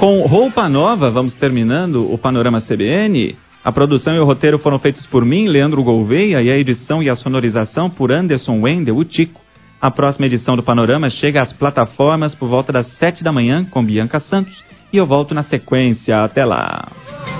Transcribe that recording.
Com roupa nova, vamos terminando o Panorama CBN. A produção e o roteiro foram feitos por mim, Leandro Gouveia, e a edição e a sonorização por Anderson Wendel, o Tico. A próxima edição do Panorama chega às plataformas por volta das 7 da manhã com Bianca Santos e eu volto na sequência. Até lá!